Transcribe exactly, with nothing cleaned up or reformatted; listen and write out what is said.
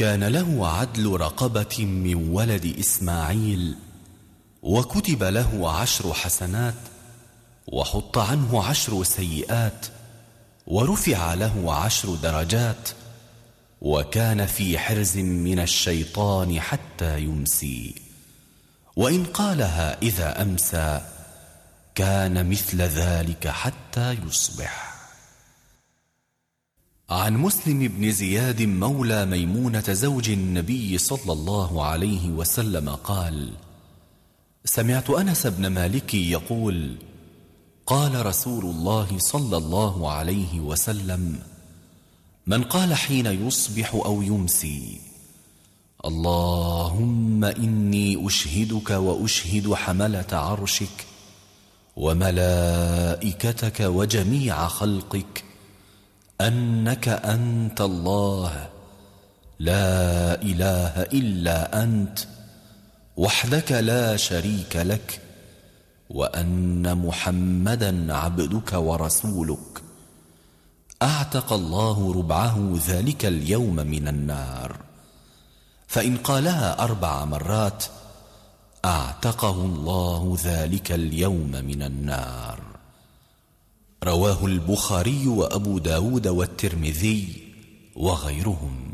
كان له عدل رقبة من ولد إسماعيل، وكتب له عشر حسنات وحط عنه عشر سيئات ورفع له عشر درجات، وكان في حرز من الشيطان حتى يمسي، وإن قالها إذا أمسى كان مثل ذلك حتى يصبح. عن مسلم بن زياد مولى ميمونة زوج النبي صلى الله عليه وسلم قال: سمعت أنس بن مالك يقول: قال رسول الله صلى الله عليه وسلم: من قال حين يصبح أو يمسي: اللهم إني أشهدك وأشهد حملة عرشك وملائكتك وجميع خلقك أنك أنت الله لا إله إلا أنت وحدك لا شريك لك، وأن محمدا عبدك ورسولك، أعتق الله ربعه ذلك اليوم من النار. فإن قالها أربع مرات أعتقه الله ذلك اليوم من النار. رواه البخاري وأبو داود والترمذي وغيرهم.